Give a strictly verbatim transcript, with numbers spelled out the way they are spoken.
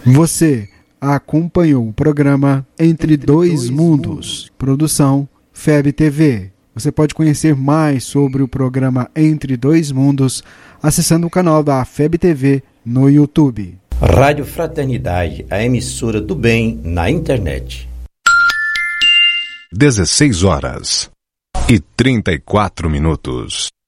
Você acompanhou o programa Entre Dois Mundos, produção F E B T V. Você pode conhecer mais sobre o programa Entre Dois Mundos acessando o canal da F E B T V no YouTube. Rádio Fraternidade, a emissora do bem na internet. dezesseis horas e trinta e quatro minutos.